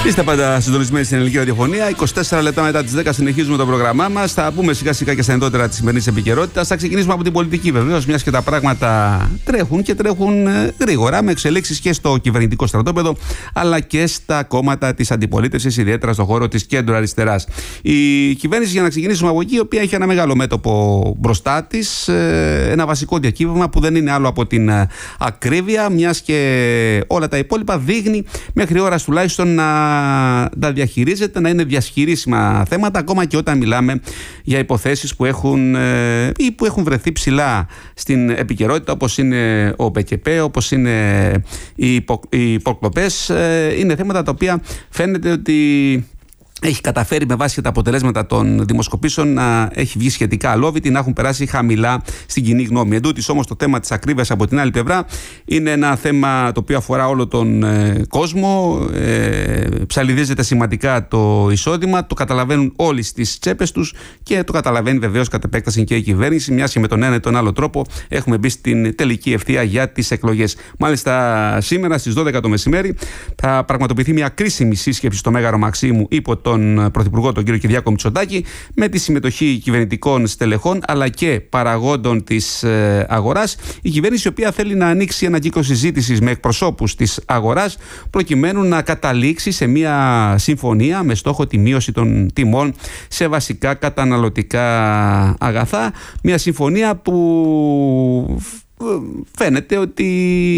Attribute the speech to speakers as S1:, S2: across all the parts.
S1: Είστε πάντα συντονισμένοι στην ελληνική ραδιοφωνία. 24 λεπτά μετά τις 10 συνεχίζουμε το πρόγραμμά μας. Θα πούμε σιγά σιγά και στα ενδότερα της σημερινής επικαιρότητας. Θα ξεκινήσουμε από την πολιτική βεβαίως, μιας και τα πράγματα τρέχουν και τρέχουν γρήγορα, με εξελίξεις και στο κυβερνητικό στρατόπεδο αλλά και στα κόμματα της αντιπολίτευσης, ιδιαίτερα στον χώρο της κέντρο-αριστεράς. Η κυβέρνηση, για να ξεκινήσουμε από εκεί, η οποία έχει ένα μεγάλο μέτωπο μπροστά της, ένα βασικό διακύβευμα που δεν είναι άλλο από την ακρίβεια, μιας και όλα τα υπόλοιπα δείχνει μέχρι ώρας τουλάχιστον να τα διαχειρίζεται, να είναι διασχυρίσιμα θέματα, ακόμα και όταν μιλάμε για υποθέσεις που έχουν ή που έχουν βρεθεί ψηλά στην επικαιρότητα, όπως είναι ο ΠΚΠ, όπως είναι οι υποκλοπές. Είναι θέματα τα οποία φαίνεται ότι έχει καταφέρει με βάση τα αποτελέσματα των δημοσκοπήσεων να έχει βγει σχετικά αλόβητη, να έχουν περάσει χαμηλά στην κοινή γνώμη. Εν τούτοις όμως το θέμα της ακρίβειας από την άλλη πλευρά είναι ένα θέμα το οποίο αφορά όλο τον κόσμο. Ψαλιδίζεται σημαντικά το εισόδημα, το καταλαβαίνουν όλοι στις τσέπες τους και το καταλαβαίνει βεβαίως κατ' επέκταση και η κυβέρνηση, μιας και με τον ένα ή τον άλλο τρόπο έχουμε μπει στην τελική ευθεία για τις εκλογές. Μάλιστα, σήμερα στις 12 το μεσημέρι θα πραγματοποιηθεί μια κρίσιμη σύσκεψη στο Μέγαρο Μαξίμου υπό τον Πρωθυπουργό, τον κύριο Κυριάκο Μητσοτάκη, με τη συμμετοχή κυβερνητικών στελεχών αλλά και παραγόντων της αγοράς. Η κυβέρνηση, η οποία θέλει να ανοίξει ένα κύκλο συζήτησης με εκπροσώπους της αγοράς, προκειμένου να καταλήξει σε μια συμφωνία με στόχο τη μείωση των τιμών σε βασικά καταναλωτικά αγαθά. Μια συμφωνία που φαίνεται ότι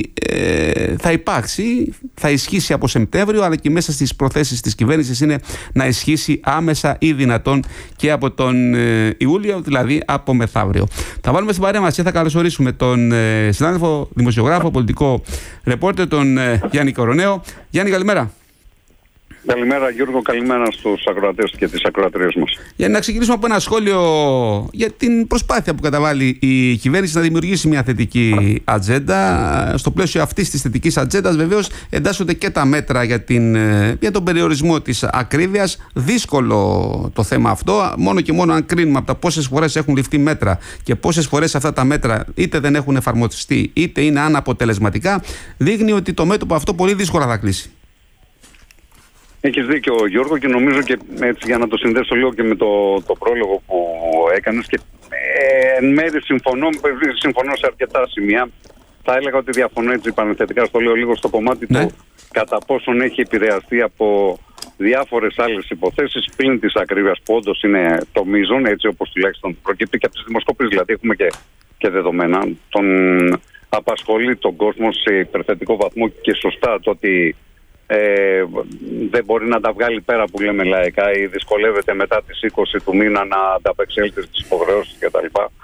S1: θα υπάρξει, θα ισχύσει από Σεπτέμβριο, αλλά και μέσα στις προθέσεις της κυβέρνησης είναι να ισχύσει άμεσα ή δυνατόν και από τον Ιούλιο, δηλαδή από μεθαύριο. Θα βάλουμε στην παρέα μας και θα καλωσορίσουμε τον συνάδελφο, δημοσιογράφο, πολιτικό ρεπόρτερ, τον Γιάννη Κοροναίο. Γιάννη, καλημέρα.
S2: Καλημέρα Γιώργο, καλημέρα στους ακροατές και τις ακροατρίες μας.
S1: Για να ξεκινήσουμε από ένα σχόλιο για την προσπάθεια που καταβάλει η κυβέρνηση να δημιουργήσει μια θετική ατζέντα. Στο πλαίσιο αυτής της θετικής ατζέντας βεβαίως εντάσσονται και τα μέτρα για τον περιορισμό της ακρίβειας. Δύσκολο το θέμα αυτό, μόνο και μόνο αν κρίνουμε από τα πόσες φορές έχουν ληφθεί μέτρα και πόσες φορές αυτά τα μέτρα είτε δεν έχουν εφαρμοστεί είτε είναι αναποτελεσματικά, δείχνει ότι το μέτωπο αυτό πολύ δύσκολα θα κλείσει.
S2: Έχεις δίκιο Γιώργο, και νομίζω, και έτσι για να το συνδέσω λίγο και με το πρόλογο που έκανες, και εν μέρει συμφωνώ σε αρκετά σημεία. Θα έλεγα ότι διαφωνώ, έτσι πανεθετικά στο λέω, λίγο στο κομμάτι του κατά πόσον έχει επηρεαστεί από διάφορες άλλες υποθέσεις πλην της ακρίβειας, που όντως είναι το μείζον, έτσι όπως τουλάχιστον προκύπτει και από τις δημοσκοπήσεις. Δηλαδή έχουμε και δεδομένα. Τον απασχολεί τον κόσμο σε υπερθετικό βαθμό, και σωστά, το ότι δεν μπορεί να τα βγάλει πέρα, που λέμε λαϊκά, ή δυσκολεύεται μετά τις 20 του μήνα να ανταπεξέλθει στις υποχρεώσεις κτλ.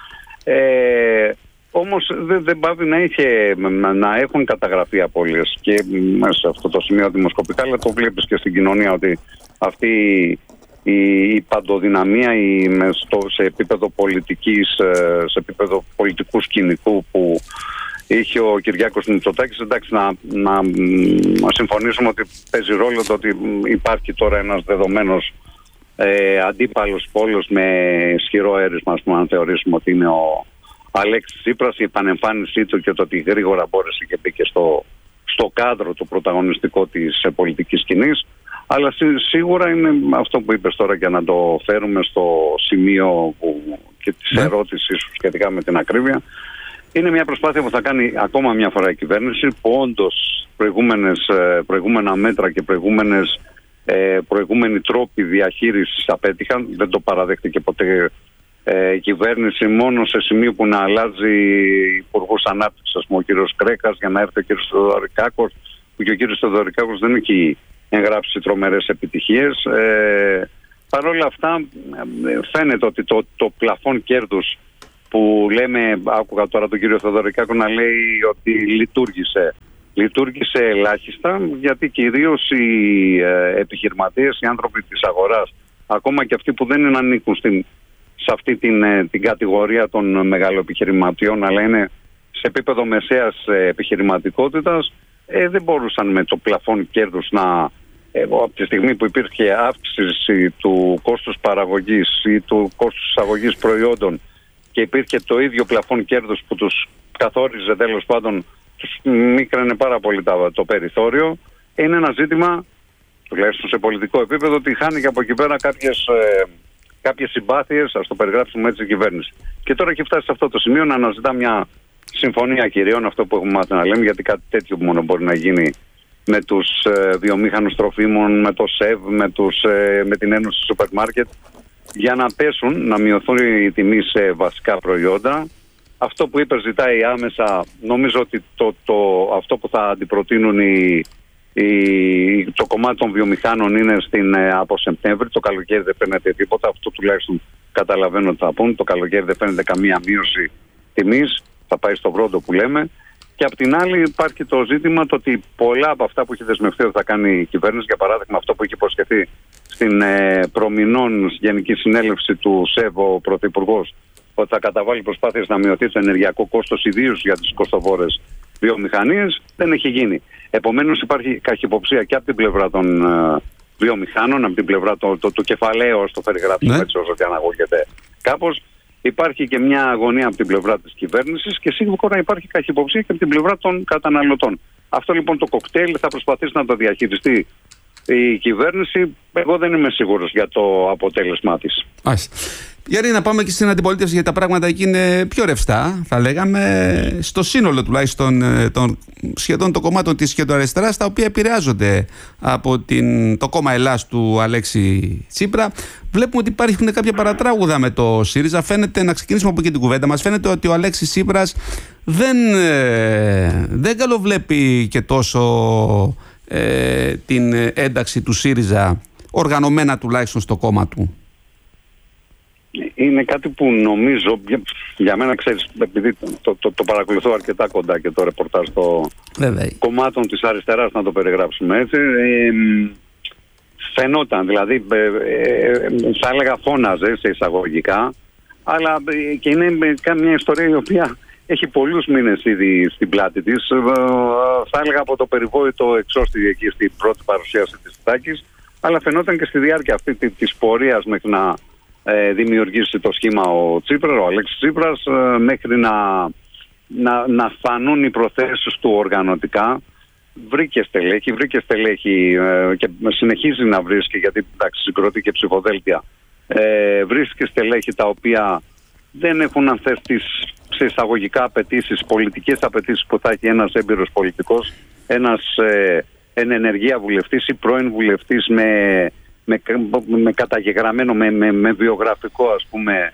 S2: Όμως δεν πάβει να έχουν καταγραφεί απώλειες και σε αυτό το σημείο δημοσκοπικά, αλλά το βλέπεις και στην κοινωνία ότι αυτή η παντοδυναμία σε επίπεδο πολιτικής, σε επίπεδο πολιτικού σκηνικού που είχε ο Κυριάκος Μητσοτάκης, εντάξει, να συμφωνήσουμε ότι παίζει ρόλο το ότι υπάρχει τώρα ένας δεδομένος αντίπαλος πόλος με ισχυρό έρισμα, ας πούμε, αν θεωρήσουμε ότι είναι ο Αλέξης Τσίπρας, η επανεμφάνισή του και το ότι γρήγορα μπόρεσε και μπήκε στο κάδρο του πρωταγωνιστικό της πολιτικής σκηνής. Αλλά σίγουρα είναι αυτό που είπες τώρα, για να το φέρουμε στο σημείο και της ερώτησης σου σχετικά με την ακρίβεια. Είναι μια προσπάθεια που θα κάνει ακόμα μια φορά η κυβέρνηση, που όντως προηγούμενα μέτρα και προηγούμενοι τρόποι διαχείρισης απέτυχαν. Δεν το παραδέχτηκε ποτέ η κυβέρνηση, μόνο σε σημείο που να αλλάζει υπουργούς ανάπτυξης, ας πούμε, ο κύριος Κρέκας, για να έρθει ο κύριος Θεοδωρικάκος, που και ο κύριος Θεοδωρικάκος δεν έχει εγγράψει τρομερές επιτυχίες. Παρ' όλα αυτά φαίνεται ότι το πλαφόν κέρδους που λέμε, άκουγα τώρα τον κύριο Θεοδωρικάκο να λέει ότι λειτουργήσε ελάχιστα, γιατί κυρίως οι επιχειρηματίες, οι άνθρωποι της αγοράς, ακόμα και αυτοί που δεν ανήκουν σε αυτή την κατηγορία των μεγαλοεπιχειρηματιών, αλλά είναι σε επίπεδο μεσαίας επιχειρηματικότητας, δεν μπορούσαν με το πλαφόν κέρδους από τη στιγμή που υπήρχε αύξηση του κόστους παραγωγής ή του κόστους εισαγωγής προϊόντων και υπήρχε το ίδιο πλαφόν κέρδους που τους καθόριζε, τέλος πάντων τους μίκρανε πάρα πολύ το περιθώριο. Είναι ένα ζήτημα τουλάχιστον σε πολιτικό επίπεδο, ότι χάνει και από εκεί πέρα κάποιες συμπάθειες, ας το περιγράψουμε έτσι, η κυβέρνηση. Και τώρα έχει φτάσει σε αυτό το σημείο να αναζητά μια συμφωνία κυρίων, αυτό που έχουμε μάθει να λέμε, γιατί κάτι τέτοιο μόνο μπορεί να γίνει με τους βιομήχανους τροφίμων, με το ΣΕΒ, με την Ένωση Σούπερ Μάρκετ, για να πέσουν, να μειωθούν οι τιμές σε βασικά προϊόντα. Αυτό που είπε ζητάει άμεσα, νομίζω ότι αυτό που θα αντιπροτείνουν το κομμάτι των βιομηχάνων είναι από Σεπτέμβρη. Το καλοκαίρι δεν φαίνεται τίποτα, αυτό τουλάχιστον καταλαβαίνω ότι θα πούν. Το καλοκαίρι δεν φαίνεται καμία μείωση τιμής, θα πάει στο βρόντο που λέμε. Και απ' την άλλη υπάρχει το ζήτημα το ότι πολλά από αυτά που έχει δεσμευτεί ότι θα κάνει η κυβέρνηση, για παράδειγμα αυτό που έχει υποσχεθεί στην προμηνών Γενική Συνέλευση του ΣΕΒ ο Πρωθυπουργός, ότι θα καταβάλει προσπάθειες να μειωθεί το ενεργειακό κόστος, ιδίως για τις κοστοβόρες βιομηχανίες, δεν έχει γίνει. Επομένως υπάρχει καχυποψία και από την πλευρά των βιομηχάνων, από την πλευρά του κεφαλαίου, ως το περιγράψουμε έτσι όσο και αν αγωγείται κάπως. Υπάρχει και μια αγωνία από την πλευρά της κυβέρνησης και σίγουρα υπάρχει καχυποψία και από την πλευρά των καταναλωτών. Αυτό λοιπόν το κοκτέιλ θα προσπαθήσει να το διαχειριστεί η κυβέρνηση. Εγώ δεν είμαι σίγουρος για το αποτέλεσμά της.
S1: Γιάννη, να πάμε και στην αντιπολίτευση, γιατί τα πράγματα εκεί είναι πιο ρευστά, θα λέγαμε, στο σύνολο τουλάχιστον σχεδόν των κομμάτων της κεντροαριστεράς, τα οποία επηρεάζονται από το κόμμα Ελλάς του Αλέξη Τσίπρα. Βλέπουμε ότι υπάρχουν κάποια παρατράγουδα με το ΣΥΡΙΖΑ. Φαίνεται, να ξεκινήσουμε από εκεί την κουβέντα μας, φαίνεται ότι ο Αλέξης Τσίπρας δεν καλοβλέπει και τόσο την ένταξη του ΣΥΡΙΖΑ, οργανωμένα τουλάχιστον στο κόμμα του.
S2: Είναι κάτι που νομίζω, για μένα ξέρεις, επειδή το παρακολουθώ αρκετά κοντά και το ρεπορτάζ των κομμάτων της αριστεράς, να το περιγράψουμε έτσι, φαινόταν, δηλαδή θα έλεγα φώναζε σε εισαγωγικά, αλλά και είναι μια ιστορία η οποία έχει πολλούς μήνες ήδη στην πλάτη της. Θα έλεγα από το περιβόητο εξώστη εκεί στην πρώτη παρουσίαση της Τάκης, αλλά φαινόταν και στη διάρκεια αυτή της πορείας μέχρι να δημιουργήσει το σχήμα ο Αλέξης Τσίπρας, μέχρι να φανούν οι προθέσεις του οργανωτικά. Βρήκε στελέχη και συνεχίζει να βρίσκει, γιατί εντάξει, συγκροτεί και ψηφοδέλτια. Βρίσκει στελέχη τα οποία δεν έχουν, αν θες, τις εισαγωγικά απαιτήσεις, πολιτικές απαιτήσεις που θα έχει ένας έμπειρος πολιτικός, ένας εν ενεργεία βουλευτής ή πρώην βουλευτής με καταγεγραμμένο, με βιογραφικό, ας πούμε,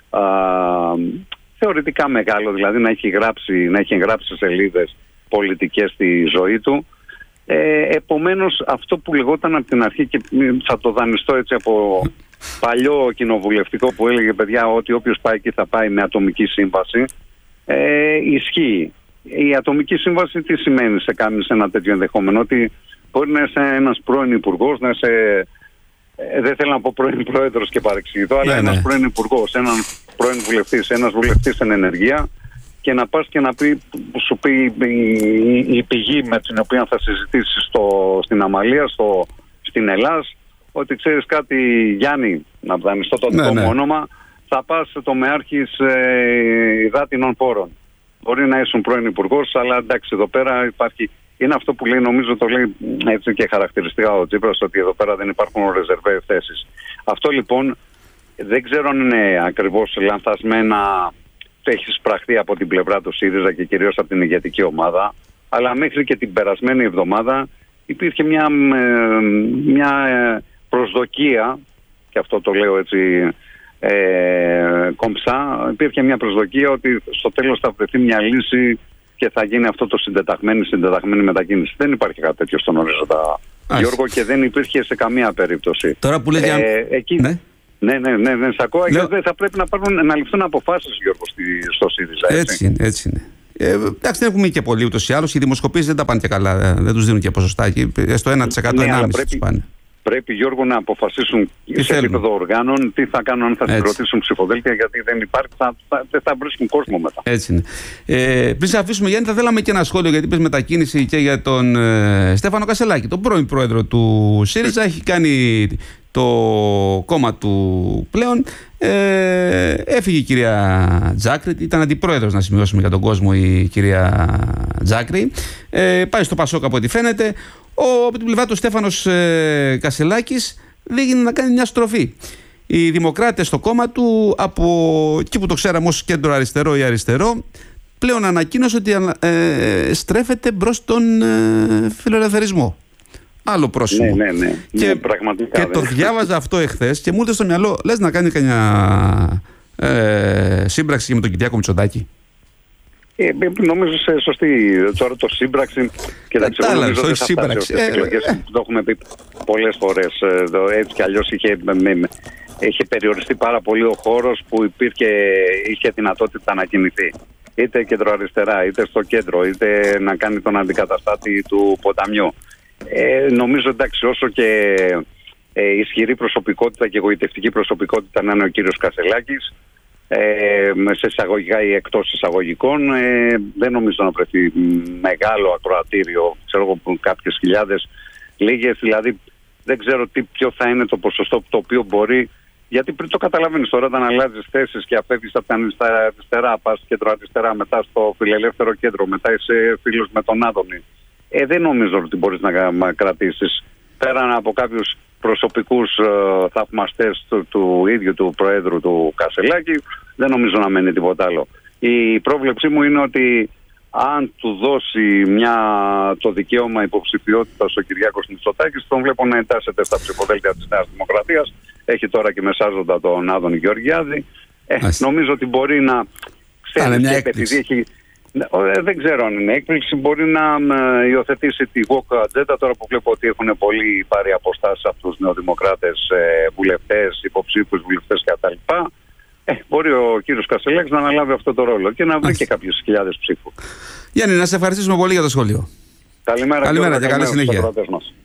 S2: θεωρητικά μεγάλο, δηλαδή να έχει εγγράψει σελίδες πολιτικές στη ζωή του. Επομένως, αυτό που λεγόταν από την αρχή, και θα το δανειστώ έτσι από παλιό κοινοβουλευτικό που έλεγε, παιδιά, ότι όποιος πάει εκεί θα πάει με ατομική σύμβαση, ισχύει. Η ατομική σύμβαση τι σημαίνει σε ένα τέτοιο ενδεχόμενο? Ότι μπορεί να είσαι ένας πρώην υπουργός, να είσαι, δεν θέλω να πω πρώην πρόεδρος και παρεξηγηθώ, αλλά ένας πρώην υπουργός, έναν πρώην βουλευτής, ένας βουλευτής εν ενεργεία, και να πας και να σου πει η πηγή με την οποία θα συζητήσεις στην Αμαλία, στην Ελλάς, ότι ξέρεις κάτι, Γιάννη, να δανειστώ το δικό μου όνομα, θα πας στο Μεάρχης Υδάτινων Πόρων. Μπορεί να ήσουν πρώην υπουργός, αλλά εντάξει, εδώ πέρα υπάρχει. Είναι αυτό που λέει, νομίζω το λέει έτσι και χαρακτηριστικά ο Τσίπρας, ότι εδώ πέρα δεν υπάρχουν ρεζερβέ θέσεις. Αυτό λοιπόν δεν ξέρω αν είναι ακριβώς λανθασμένα, έχει σπραχθεί από την πλευρά του ΣΥΡΙΖΑ και κυρίως από την ηγετική ομάδα, αλλά μέχρι και την περασμένη εβδομάδα υπήρχε μια προσδοκία, και αυτό το λέω έτσι κομψά, υπήρχε μια προσδοκία ότι στο τέλος θα βρεθεί μια λύση και θα γίνει αυτό το συντεταγμένη μετακίνηση. Δεν υπάρχει κάτι τέτοιο στον ορίζοντα, Γιώργο, και δεν υπήρχε σε καμία περίπτωση.
S1: Τώρα που λέτε
S2: εκεί. Ναι, σ' ακούω. Δεν θα πρέπει να ληφθούν αποφάσεις, Γιώργο, στο ΣΥΡΙΖΑ.
S1: Έτσι είναι. Εντάξει, δεν έχουμε και πολύ ούτως ή άλλως. Οι δημοσκοπήσεις δεν τα πάνε και καλά. Δεν τους δίνουν και ποσοστά. Στο 1%, 1,5% τους πάνε. Πρέπει,
S2: Γιώργο, να αποφασίσουν σε επίπεδο οργάνων τι θα κάνουν, αν θα συγκροτήσουν ψηφοδέλτια, γιατί δεν υπάρχει, δεν θα βρίσκουν κόσμο μετά.
S1: Έτσι είναι. Πριν σε αφήσουμε, Γιάννη, θα θέλαμε και ένα σχόλιο, γιατί είπες μετακίνηση και για τον Στέφανο Κασσελάκη, τον πρώην πρόεδρο του ΣΥΡΙΖΑ. Έχει κάνει το κόμμα του πλέον. Έφυγε η κυρία Τζάκρη, ήταν αντιπρόεδρος, να σημειώσουμε για τον κόσμο, η κυρία Τζάκρη. Πάει στο Πασόκ από ό,τι φαίνεται. Από την πλευρά του Στέφανος Κασελάκης δείχνει να κάνει μια στροφή. Οι δημοκράτες στο κόμμα του, από εκεί που το ξέραμε ως κέντρο αριστερό ή αριστερό, πλέον ανακοίνωσε ότι στρέφεται μπρος τον φιλελευθερισμό. Άλλο πρόσημο.
S2: Ναι.
S1: Και,
S2: πραγματικά,
S1: και το διάβαζα αυτό εχθές και μου ήρθε στο μυαλό, λες να κάνει καμιά σύμπραξη και με τον Κυριάκο Μητσοτάκη.
S2: Νομίζω σωστή. Τώρα το σύμπραξη. Κοιτάξτε, νομίζω ότι θα φτάσει στις εκλογές. Το έχουμε πει πολλές φορές. Έτσι κι αλλιώς είχε περιοριστεί πάρα πολύ ο χώρος που είχε δυνατότητα να κινηθεί. Είτε κεντροαριστερά, είτε στο κέντρο, είτε να κάνει τον αντικαταστάτη του ποταμιού. Νομίζω εντάξει, όσο και ισχυρή προσωπικότητα και εγωιτευτική προσωπικότητα να είναι ο κύριος Κασελάκης, σε εισαγωγικά ή εκτός εισαγωγικών, δεν νομίζω να βρεθεί μεγάλο ακροατήριο, ξέρω εγώ, κάποιες χιλιάδες, λίγες, δηλαδή δεν ξέρω ποιο θα είναι το ποσοστό το οποίο μπορεί, γιατί πριν το καταλαβαίνεις τώρα όταν αλλάζεις θέσεις και απέφυγες από τα αριστερά, πας κέντρο-αριστερά, μετά στο φιλελεύθερο κέντρο, μετά είσαι φίλος με τον Άδωνη. Δεν νομίζω ότι μπορείς να κρατήσεις πέραν από κάποιους προσωπικούς θαυμαστές του ίδιου του Προέδρου του Κασελάκη, δεν νομίζω να μένει τίποτα άλλο. Η πρόβλεψή μου είναι ότι αν του δώσει το δικαίωμα υποψηφιότητα στο Κυριάκος Μητσοτάκης, τον βλέπω να εντάσσεται στα ψηφοδέλτια της Νέας Δημοκρατίας. Έχει τώρα και μεσάζοντα τον Άδωνη Γεωργιάδη. Νομίζω ότι μπορεί να ξέρει και επειδή έχει... Δεν ξέρω αν είναι έκπληξη. Μπορεί να υιοθετήσει τη woke ατζέντα τώρα που βλέπω ότι έχουν πολύ πάρει αποστάσεις από τους νεοδημοκράτες βουλευτές, υποψήφιους βουλευτές κτλ. Μπορεί ο κύριος Κασελάκης να αναλάβει αυτό το ρόλο και να βρει και κάποιες χιλιάδες ψήφους.
S1: Γιάννη, να σε ευχαριστήσουμε πολύ για το σχόλιο.
S2: Καλημέρα και καλή συνέχεια.